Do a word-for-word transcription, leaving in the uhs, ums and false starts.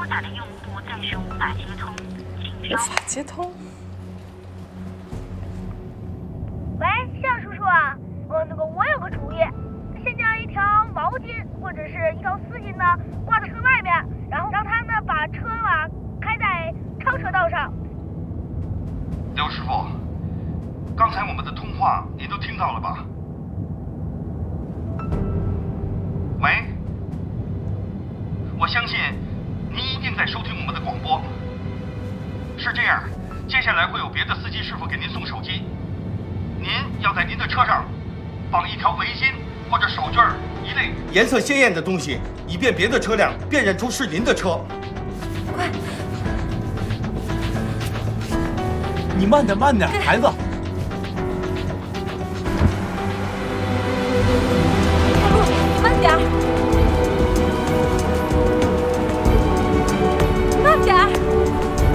打的用户暂时无法接通，请无法接通。 喂，向叔叔啊，呃，那个我有个主意，先将一条毛巾或者是一条丝巾呢挂在车外面，然后让他呢把车啊开在超车道上。 刘师傅，刚才我们的通话您都听到了吧？喂，我相信您一定在收听我们的广播。是这样，接下来会有别的司机师傅给您送手机，您要在您的车上绑一条围巾或者手绢一类颜色鲜艳的东西，以便别的车辆辨认出是您的车。 快！ 你慢点，慢点，孩子。